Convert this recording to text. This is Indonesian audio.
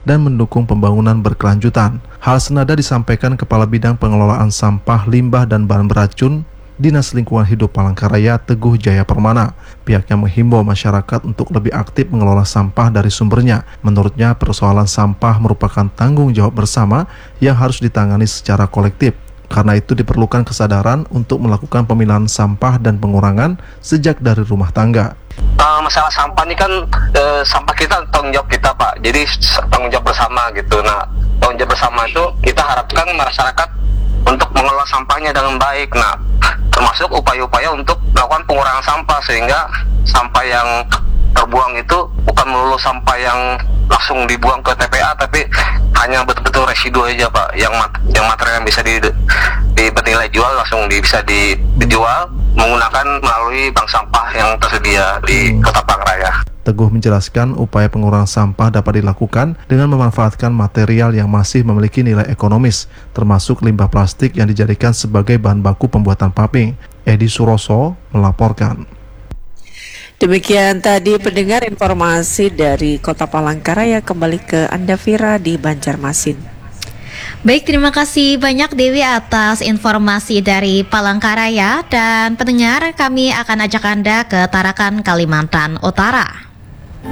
dan mendukung pembangunan berkelanjutan. Hal senada disampaikan Kepala Bidang Pengelolaan Sampah, Limbah, dan Bahan Beracun Dinas Lingkungan Hidup Palangkaraya, Teguh Jaya Permana. Pihaknya menghimbau masyarakat untuk lebih aktif mengelola sampah dari sumbernya. Menurutnya, persoalan sampah merupakan tanggung jawab bersama yang harus ditangani secara kolektif. Karena itu diperlukan kesadaran untuk melakukan pemilahan sampah dan pengurangan sejak dari rumah tangga. Masalah sampah ini kan sampah kita tanggung jawab kita, Pak. Jadi tanggung jawab bersama gitu. Nah, tanggung jawab bersama itu kita harapkan masyarakat untuk mengelola sampahnya dengan baik. Nah, termasuk upaya-upaya untuk melakukan pengurangan sampah sehingga sampah yang terbuang itu bukan melulu sampah yang langsung dibuang ke TPA, tapi hanya betul-betul residu aja, Pak, yang material yang bisa bernilai jual langsung bisa dijual menggunakan melalui bank sampah yang tersedia di Kota Palangkaraya. Teguh menjelaskan upaya pengurangan sampah dapat dilakukan dengan memanfaatkan material yang masih memiliki nilai ekonomis, termasuk limbah plastik yang dijadikan sebagai bahan baku pembuatan paping. Edi Suroso melaporkan. Demikian tadi pendengar informasi dari Kota Palangkaraya. Kembali ke Anda, Vira, di Banjarmasin. Baik, terima kasih banyak Dewi atas informasi dari Palangkaraya. Dan pendengar, kami akan ajak Anda ke Tarakan, Kalimantan Utara.